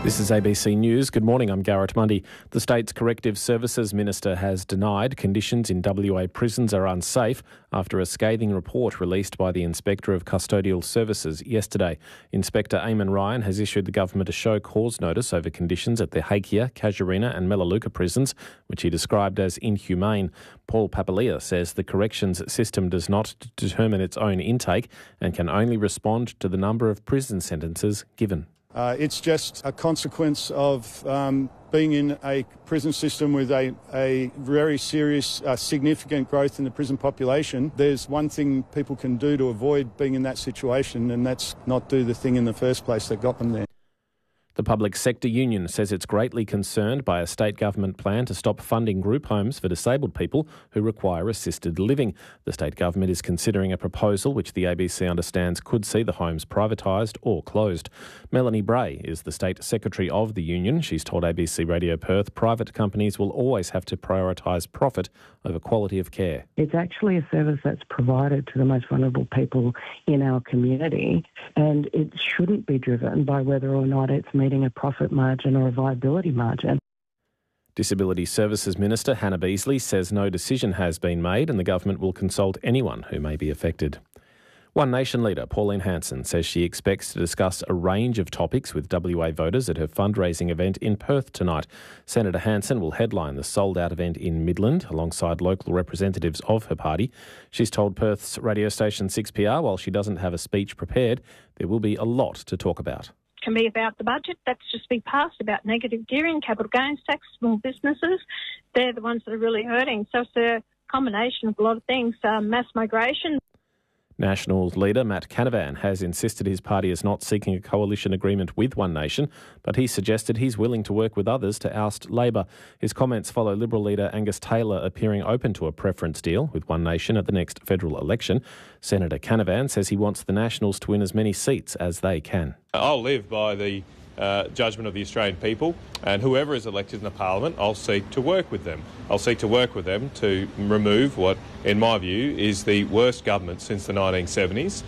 This is ABC News. Good morning, I'm Garrett Mundy. The state's Corrective Services Minister has denied conditions in WA prisons are unsafe after a scathing report released by the Inspector of Custodial Services yesterday. Inspector Eamon Ryan has issued the government a show cause notice over conditions at the Hakea, Casuarina and Melaleuca prisons, which he described as inhumane. Paul Papalia says the corrections system does not determine its own intake and can only respond to the number of prison sentences given. It's just a consequence of being in a prison system with a very serious, significant growth in the prison population. There's one thing people can do to avoid being in that situation, and that's not do the thing in the first place that got them there. The Public Sector Union says it's greatly concerned by a state government plan to stop funding group homes for disabled people who require assisted living. The state government is considering a proposal which the ABC understands could see the homes privatised or closed. Melanie Bray is the State Secretary of the union. She's told ABC Radio Perth private companies will always have to prioritise profit over quality of care. It's actually a service that's provided to the most vulnerable people in our community, and it shouldn't be driven by whether or not it's meeting a profit margin or a viability margin. Disability Services Minister Hannah Beasley says no decision has been made and the government will consult anyone who may be affected. One Nation leader Pauline Hanson says she expects to discuss a range of topics with WA voters at her fundraising event in Perth tonight. Senator Hanson will headline the sold-out event in Midland alongside local representatives of her party. She's told Perth's radio station 6PR while she doesn't have a speech prepared, there will be a lot to talk about. Can be about the budget that's just been passed, about negative gearing, capital gains tax, small businesses. They're the ones that are really hurting. So it's a combination of a lot of things. Mass migration. Nationals leader Matt Canavan has insisted his party is not seeking a coalition agreement with One Nation, but he suggested he's willing to work with others to oust Labor. His comments follow Liberal leader Angus Taylor appearing open to a preference deal with One Nation at the next federal election. Senator Canavan says he wants the Nationals to win as many seats as they can. I'll live by the judgment of the Australian people, and whoever is elected in the Parliament, I'll seek to work with them. I'll seek to work with them to remove what, in my view, is the worst government since the 1970s.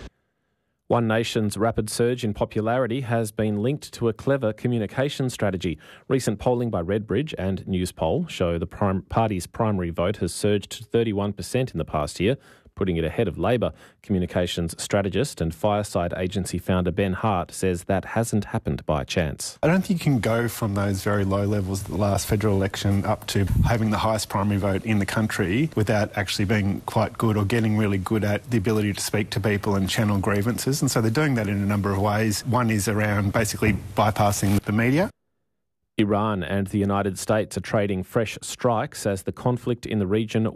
One Nation's rapid surge in popularity has been linked to a clever communication strategy. Recent polling by Redbridge and Newspoll show the party's primary vote has surged to 31% in the past year, putting it ahead of Labor. Communications strategist and Fireside Agency founder Ben Hart says that hasn't happened by chance. I don't think you can go from those very low levels of the last federal election up to having the highest primary vote in the country without actually being quite good or getting really good at the ability to speak to people and channel grievances. And so they're doing that in a number of ways. One is around basically bypassing the media. Iran and the United States are trading fresh strikes as the conflict in the region